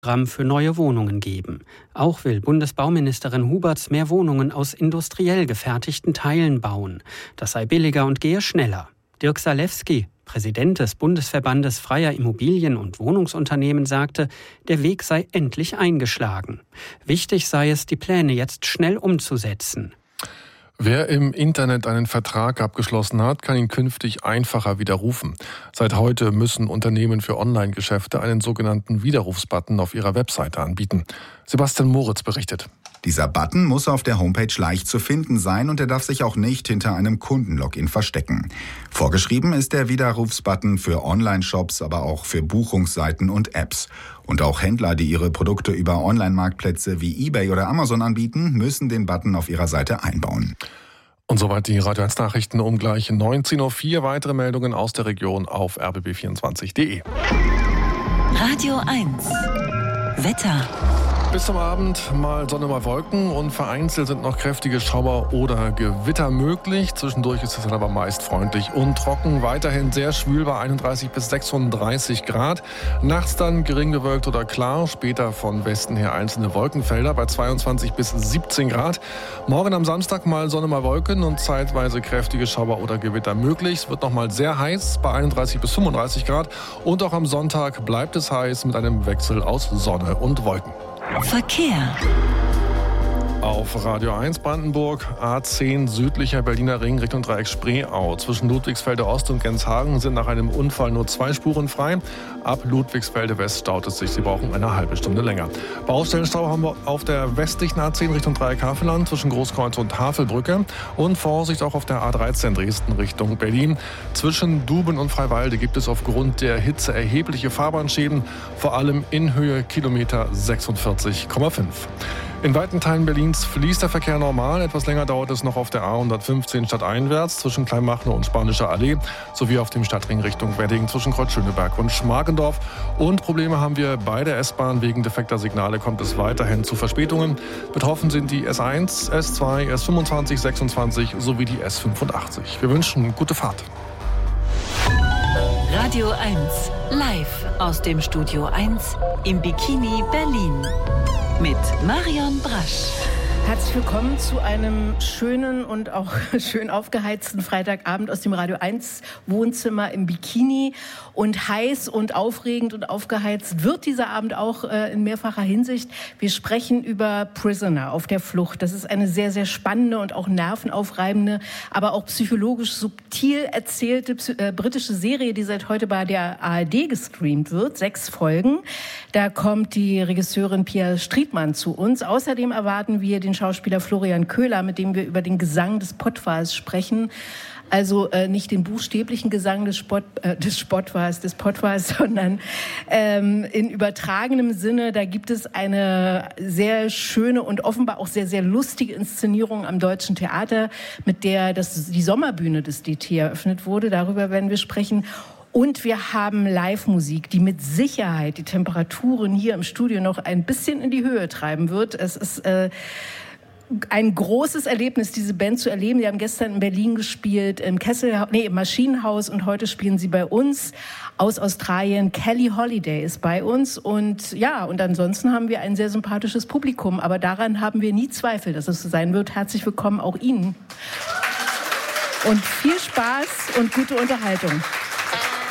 Programm für neue Wohnungen geben. Auch will Bundesbauministerin Huberts mehr Wohnungen aus industriell gefertigten Teilen bauen. Das sei billiger und gehe schneller. Dirk Salewski, Präsident des Bundesverbandes freier Immobilien- und Wohnungsunternehmen, sagte, der Weg sei endlich eingeschlagen. Wichtig sei es, die Pläne jetzt schnell umzusetzen. Wer im Internet einen Vertrag abgeschlossen hat, kann ihn künftig einfacher widerrufen. Seit heute müssen Unternehmen für Online-Geschäfte einen sogenannten Widerrufsbutton auf ihrer Webseite anbieten. Sebastian Moritz berichtet. Dieser Button muss auf der Homepage leicht zu finden sein und er darf sich auch nicht hinter einem Kundenlogin verstecken. Vorgeschrieben ist der Widerrufsbutton für Online-Shops, aber auch für Buchungsseiten und Apps. Und auch Händler, die ihre Produkte über Online-Marktplätze wie eBay oder Amazon anbieten, müssen den Button auf ihrer Seite einbauen. Und soweit die Radio 1 Nachrichten um gleich 19.04 Uhr. Weitere Meldungen aus der Region auf rbb24.de. Radio 1 Wetter. Bis zum Abend mal Sonne, mal Wolken und vereinzelt sind noch kräftige Schauer oder Gewitter möglich. Zwischendurch ist es dann aber meist freundlich und trocken. Weiterhin sehr schwül bei 31 bis 36 Grad. Nachts dann gering bewölkt oder klar. Später von Westen her einzelne Wolkenfelder bei 22 bis 17 Grad. Morgen am Samstag mal Sonne, mal Wolken und zeitweise kräftige Schauer oder Gewitter möglich. Es wird nochmal sehr heiß bei 31 bis 35 Grad. Und auch am Sonntag bleibt es heiß mit einem Wechsel aus Sonne und Wolken. Verkehr. Auf Radio 1 Brandenburg, A10 südlicher Berliner Ring Richtung Dreieck Spreeau. Zwischen Ludwigsfelde Ost und Genshagen sind nach einem Unfall nur 2 Spuren frei. Ab Ludwigsfelde West staut es sich. Sie brauchen eine halbe Stunde länger. Baustellenstau haben wir auf der westlichen A10 Richtung Dreieck Havelland zwischen Großkreuz und Havelbrücke. Und Vorsicht auch auf der A13 Dresden Richtung Berlin. Zwischen Duben und Freiwalde gibt es aufgrund der Hitze erhebliche Fahrbahnschäden, vor allem in Höhe Kilometer 46,5. In weiten Teilen Berlins fließt der Verkehr normal. Etwas länger dauert es noch auf der A115 stadteinwärts zwischen Kleinmachnow und Spanischer Allee sowie auf dem Stadtring Richtung Wedding zwischen Kreuz Schöneberg und Schmargendorf. Und Probleme haben wir bei der S-Bahn. Wegen defekter Signale kommt es weiterhin zu Verspätungen. Betroffen sind die S1, S2, S25, 26 sowie die S85. Wir wünschen gute Fahrt. Radio 1 live aus dem Studio 1 im Bikini Berlin. Mit Marion Brasch. Herzlich willkommen zu einem schönen und auch schön aufgeheizten Freitagabend aus dem Radio 1 Wohnzimmer im Bikini. Und heiß und aufregend und aufgeheizt wird dieser Abend auch in mehrfacher Hinsicht. Wir sprechen über Prisoner auf der Flucht. Das ist eine sehr, sehr spannende und auch nervenaufreibende, aber auch psychologisch subtil erzählte britische Serie, die seit heute bei der ARD gestreamt wird. 6 Folgen. Da kommt die Regisseurin Pia Striedmann zu uns. Außerdem erwarten wir den Schauspieler Florian Köhler, mit dem wir über den Gesang des Pottwals sprechen. Also nicht den buchstäblichen Gesang des Pottwals, sondern in übertragenem Sinne. Da gibt es eine sehr schöne und offenbar auch sehr, sehr lustige Inszenierung am Deutschen Theater, mit der die Sommerbühne des DT eröffnet wurde. Darüber werden wir sprechen. Und wir haben Live-Musik, die mit Sicherheit die Temperaturen hier im Studio noch ein bisschen in die Höhe treiben wird. Es ist ein großes Erlebnis, diese Band zu erleben. Die haben gestern in Berlin gespielt, im Maschinenhaus, und heute spielen sie bei uns. Aus Australien, Kelly Holiday ist bei uns. Und ja, und ansonsten haben wir ein sehr sympathisches Publikum. Aber daran haben wir nie Zweifel, dass es so sein wird. Herzlich willkommen auch Ihnen. Und viel Spaß und gute Unterhaltung.